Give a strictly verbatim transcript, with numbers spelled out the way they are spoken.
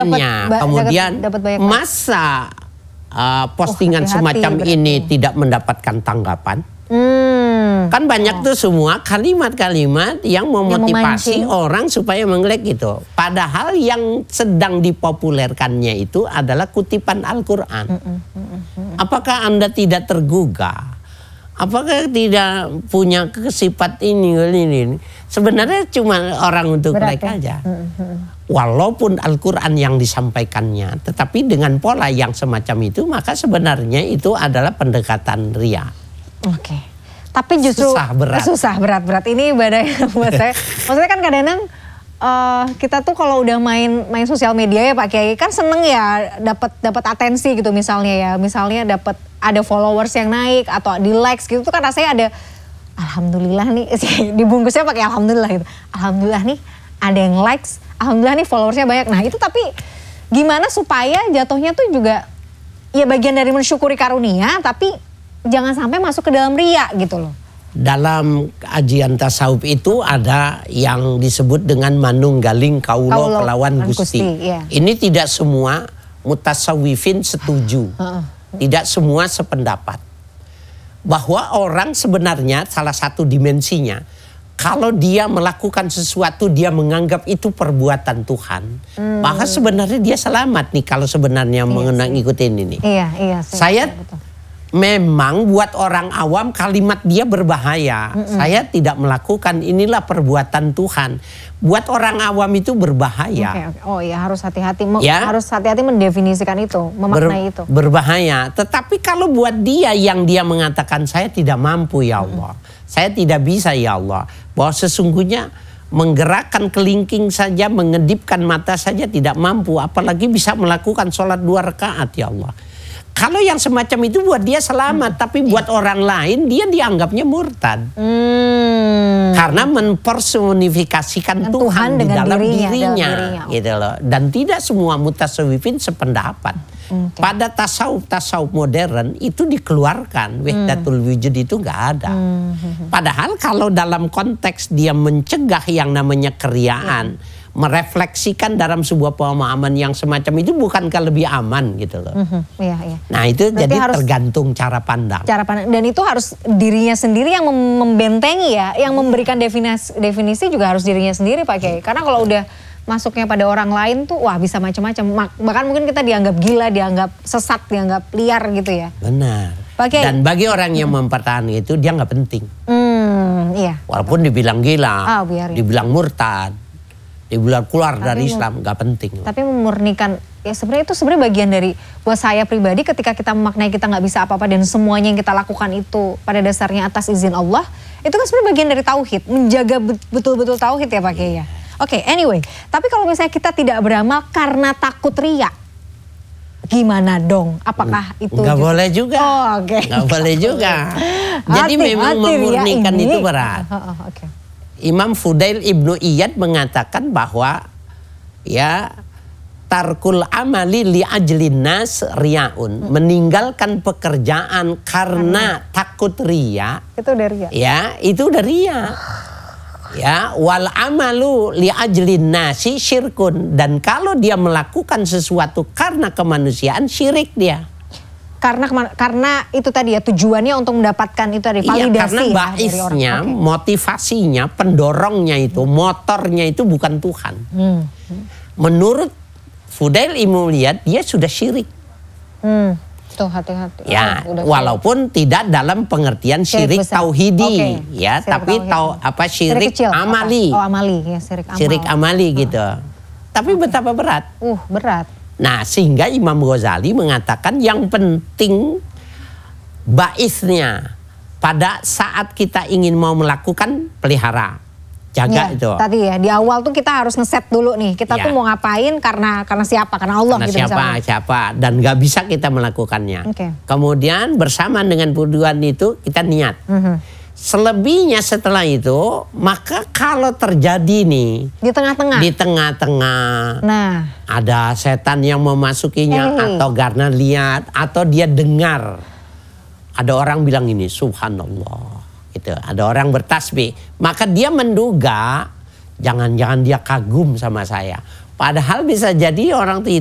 Dapet, kemudian dapet, dapet masa uh, postingan oh, hati -hati semacam berarti. Ini tidak mendapatkan tanggapan. Hmm. Kan banyak oh. tuh semua kalimat-kalimat yang memotivasi yang orang supaya mengklik itu. Padahal yang sedang dipopulerkannya itu adalah kutipan Al-Quran. Mm -mm, mm -mm. Apakah Anda tidak tergugah? Apakah tidak punya kesifat ini, ini? Sebenarnya cuma orang untuk like aja. Mm -hmm. Walaupun Al-Quran yang disampaikannya, tetapi dengan pola yang semacam itu, maka sebenarnya itu adalah pendekatan ria. Oke. Okay. Tapi justru susah berat. Susah berat berat ini ibadah buat saya. Maksudnya kan kadang-kadang uh, kita tuh kalau udah main main sosial media ya Pak Kiai kan seneng ya dapat dapat atensi gitu misalnya ya. Misalnya dapat ada followers yang naik atau di likes gitu tuh kan rasanya ada alhamdulillah nih dibungkusnya pakai alhamdulillah gitu. Alhamdulillah nih ada yang likes, alhamdulillah nih followersnya banyak. Nah itu tapi gimana supaya jatuhnya tuh juga ya bagian dari mensyukuri karunia tapi jangan sampai masuk ke dalam ria gitu loh. Dalam ajian tasawuf itu ada yang disebut dengan manunggaling kaulo kelawan gusti. gusti iya. Ini tidak semua mutasawwifin setuju. Uh, uh. Tidak semua sependapat. Bahwa orang sebenarnya salah satu dimensinya, kalau dia melakukan sesuatu dia menganggap itu perbuatan Tuhan. Hmm. Maka sebenarnya dia selamat nih kalau sebenarnya iya, mengenang ikutin ini. Iya, iya. Saya betul. Memang buat orang awam kalimat dia berbahaya. Mm -mm. Saya tidak melakukan inilah perbuatan Tuhan. Buat orang awam itu berbahaya. Okay, okay. Oh iya harus hati-hati. Ya? Harus hati-hati mendefinisikan itu, memaknai Ber, itu. Berbahaya. Tetapi kalau buat dia yang dia mengatakan saya tidak mampu ya Allah. Mm -mm. Saya tidak bisa ya Allah. Bahwa sesungguhnya menggerakkan kelingking saja, mengedipkan mata saja tidak mampu. Apalagi bisa melakukan sholat dua rakaat ya Allah. Kalau yang semacam itu buat dia selamat, hmm. tapi buat orang lain dia dianggapnya murtad. Hmm. Karena mempersonifikasikan Tuhan, Tuhan di dalam dirinya, dirinya, dalam dirinya. Gitu loh. Dan tidak semua mutasawwifin sependapat. Okay. Pada tasawuf-tasawuf modern itu dikeluarkan, wahdatul wujud itu nggak ada. Hmm. Padahal kalau dalam konteks dia mencegah yang namanya keriaan, hmm. merefleksikan dalam sebuah pemahaman yang semacam itu bukankah lebih aman gitu loh. Mm-hmm, iya, iya. Nah itu berarti jadi harus, tergantung cara pandang. Cara pandang dan itu harus dirinya sendiri yang membentengi ya, yang memberikan definisi, definisi juga harus dirinya sendiri Pak Kiai. Karena kalau udah masuknya pada orang lain tuh wah bisa macam-macam. Bahkan mungkin kita dianggap gila, dianggap sesat, dianggap liar gitu ya. Benar. Pak Kiai. Dan bagi orang yang mm-hmm. mempertahankan itu dia nggak penting. Mm, iya. Walaupun dibilang gila, oh, biar, dibilang murtad. Dibilang keluar tapi dari Islam nggak penting. Tapi memurnikan ya sebenarnya itu sebenarnya bagian dari buat saya pribadi ketika kita memaknai kita nggak bisa apa-apa dan semuanya yang kita lakukan itu pada dasarnya atas izin Allah itu kan sebenarnya bagian dari tauhid menjaga betul-betul tauhid ya Pak Kiai ya. Oke okay, anyway tapi kalau misalnya kita tidak beramal karena takut riya gimana dong? Apakah itu nggak boleh juga? Oh, oke. Okay. Nggak boleh juga. Jadi hati, memang hati, memurnikan ya, itu berat. Oh, oh, oke. Okay. Imam Fudail Ibnu Iyad mengatakan bahwa ya tarkul amali li ajlin nas riyaun, hmm. meninggalkan pekerjaan karena hmm. takut riya. Itu udah riya. Ya, itu udah riya. Ya, wal amalu li ajlin nasi syirkun, dan kalau dia melakukan sesuatu karena kemanusiaan syirik dia. Karena karena itu tadi ya tujuannya untuk mendapatkan itu tadi validasi. Iya, karena baisnya, ya, motivasinya, pendorongnya itu, motornya itu bukan Tuhan. Hmm. Menurut Fudail Ibnu Iyad dia sudah syirik. Hmm. Tuh hati-hati. Ya, oh, walaupun syirik. Tidak dalam pengertian syirik, syirik tauhidi, okay. ya, syirik tapi tahu apa syirik, syirik kecil, amali. Apa? Oh amali, ya syirik amal. Syirik amali oh. gitu. Tapi okay. betapa berat. Uh berat. Nah sehingga Imam Ghazali mengatakan yang penting baisnya pada saat kita ingin mau melakukan pelihara, jaga ya, itu. Tadi ya di awal tuh kita harus ngeset dulu nih kita ya. tuh mau ngapain karena karena siapa karena Allah. Karena gitu siapa misalnya. siapa dan nggak bisa kita melakukannya. Okay. Kemudian bersamaan dengan tujuan itu kita niat. Mm-hmm. Selebihnya setelah itu, maka kalau terjadi nih di tengah-tengah, di tengah-tengah, nah ada setan yang memasukinya hey. atau karena lihat atau dia dengar, ada orang bilang ini subhanallah, gitu. Ada orang bertasbih, maka dia menduga jangan-jangan dia kagum sama saya. Padahal bisa jadi orang